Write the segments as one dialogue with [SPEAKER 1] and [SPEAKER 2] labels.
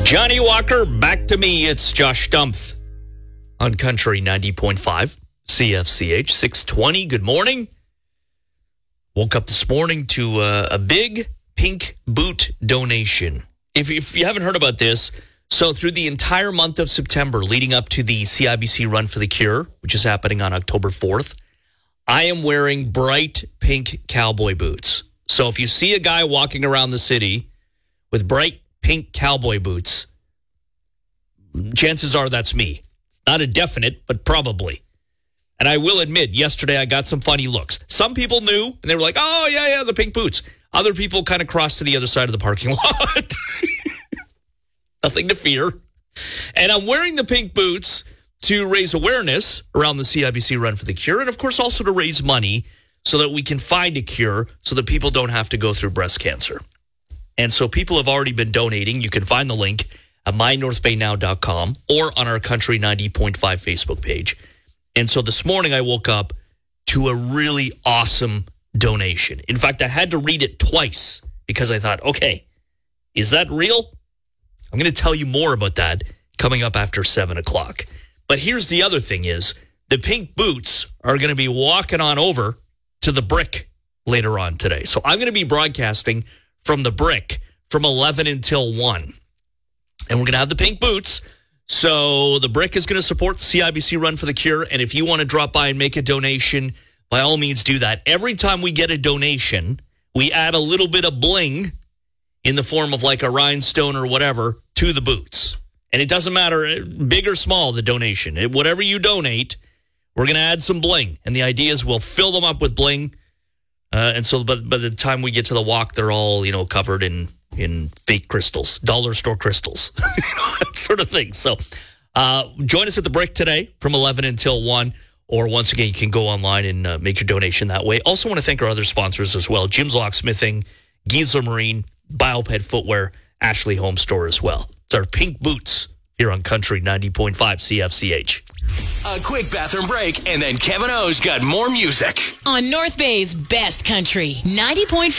[SPEAKER 1] Johnny Walker, back to me. It's Josh Stumpf on Country 90.5, CFCH, 620. Good morning. Woke up this morning to a big pink boot donation. If you haven't heard about this, so through the entire month of September, leading up to the CIBC Run for the Cure, which is happening on October 4th, I am wearing bright pink cowboy boots. So if you see a guy walking around the city with bright pink cowboy boots, chances are that's me. Not a definite, but probably. And I will admit, yesterday I got some funny looks. Some people knew, and they were like, oh, yeah, the pink boots. Other people kind of crossed to the other side of the parking lot. Nothing to fear. And I'm wearing the pink boots to raise awareness around the CIBC Run for the Cure, and of course also to raise money so that we can find a cure so that people don't have to go through breast cancer. And so people have already been donating. You can find the link at mynorthbaynow.com or on our Country 90.5 Facebook page. And so this morning I woke up to a really awesome donation. In fact, I had to read it twice because I thought, okay, is that real? I'm going to tell you more about that coming up after 7 o'clock. But here's the other thing is the pink boots are going to be walking on over to the Brick later on today. So I'm going to be broadcasting from the Brick from 11 until 1. And we're going to have the pink boots. So the Brick is going to support the CIBC Run for the Cure. And if you want to drop by and make a donation, by all means do that. Every time we get a donation, we add a little bit of bling in the form of like a rhinestone or whatever to the boots. And it doesn't matter, big or small, the donation. Whatever you donate, we're going to add some bling. And the idea is we'll fill them up with bling. And so by the time we get to the walk, they're all, covered in fake crystals, dollar store crystals, that sort of thing. So join us at the Brick today from 11 until 1. Or once again, you can go online and make your donation that way. Also want to thank our other sponsors as well. Jim's Locksmithing, Giesler Marine, Bioped Footwear, Ashley Home Store as well. It's our pink boots here on Country 90.5 CFCH.
[SPEAKER 2] A quick bathroom break, and then Kevin O's got more music.
[SPEAKER 3] On North Bay's best country, 90.5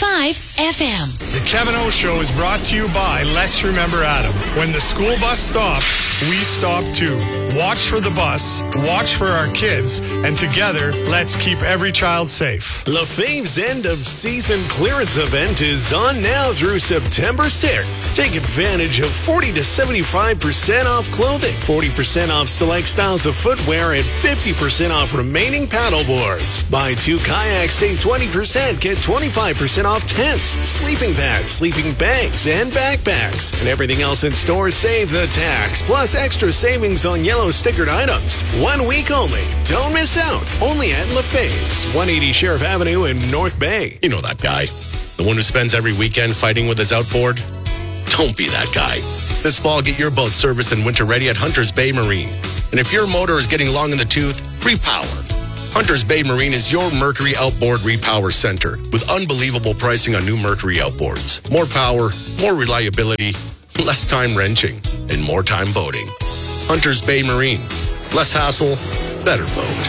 [SPEAKER 3] FM.
[SPEAKER 4] The Kevin O Show is brought to you by Let's Remember Adam. When the school bus stops, we stop too. Watch for the bus, watch for our kids, and together, let's keep every child safe.
[SPEAKER 5] Lefebvre's end of season clearance event is on now through September 6th. Take advantage of 40 to 75% off clothing, 40% off select styles of footwear, and 50% off remaining paddle boards. Buy 2 kayaks, save 20%, get 25% off tents, sleeping pads, sleeping bags, and backpacks. And everything else in store, save the tax, plus extra savings on yellow stickered items. 1 week only. Don't miss out. Only at Lefebvre's, 180 Sheriff Avenue in North Bay.
[SPEAKER 6] You know that guy. The one who spends every weekend fighting with his outboard? Don't be that guy. This fall, get your boat serviced and winter ready at Hunters Bay Marine. And if your motor is getting long in the tooth, repower. Hunters Bay Marine is your Mercury Outboard Repower Center with unbelievable pricing on new Mercury outboards. More power, more reliability, less time wrenching, and more time boating. Hunters Bay Marine. Less hassle, better boat.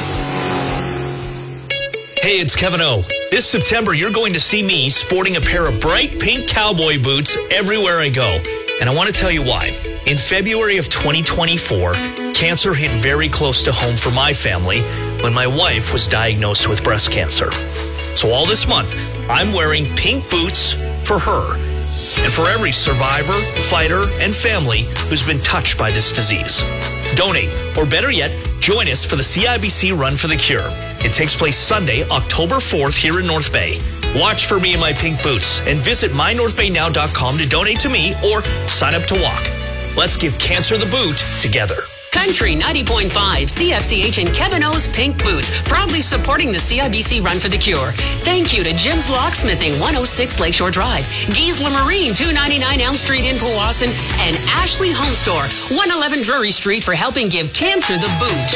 [SPEAKER 1] Hey, it's Kevin O. This September, you're going to see me sporting a pair of bright pink cowboy boots everywhere I go. And I want to tell you why. In February of 2024, cancer hit very close to home for my family when my wife was diagnosed with breast cancer. So all this month, I'm wearing pink boots for her and for every survivor, fighter, and family who's been touched by this disease. Donate, or better yet, join us for the CIBC Run for the Cure. It takes place Sunday, October 4th here in North Bay. Watch for me in my pink boots and visit mynorthbaynow.com to donate to me or sign up to walk. Let's give cancer the boot together.
[SPEAKER 3] Country 90.5 CFCH and Kevin O's Pink Boots, proudly supporting the CIBC Run for the Cure. Thank you to Jim's Locksmithing, 106 Lakeshore Drive, Giesler Marine, 299 Elm Street in Powassan, and Ashley Home Store, 111 Drury Street, for helping give cancer the boot.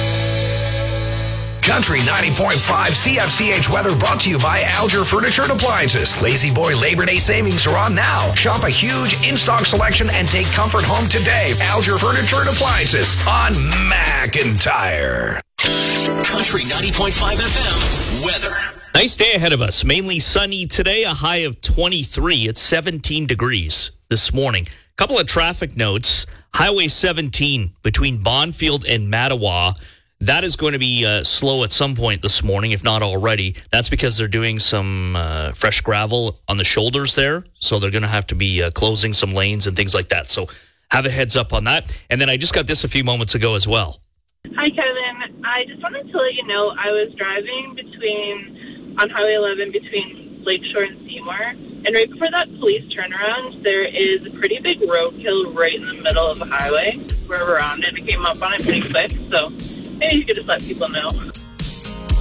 [SPEAKER 2] Country 90.5 CFCH weather brought to you by Alger Furniture and Appliances. Lazy Boy Labor Day savings are on now. Shop a huge in-stock selection and take comfort home today. Alger Furniture and Appliances on McIntyre.
[SPEAKER 7] Country 90.5 FM weather.
[SPEAKER 1] Nice day ahead of us. Mainly sunny today, a high of 23. It's 17 degrees this morning. Couple of traffic notes. Highway 17 between Bonfield and Mattawa. That is going to be slow at some point this morning, if not already. That's because they're doing some fresh gravel on the shoulders there. So they're going to have to be closing some lanes and things like that. So have a heads up on that. And then I just got this a few moments ago as well.
[SPEAKER 8] Hi, Kevin. I just wanted to let you know I was driving on Highway 11 between Lakeshore and Seymour. And right before that police turnaround, there is a pretty big roadkill right in the middle of the highway. We're around it. It came up on it pretty quick. So maybe you could just let people know.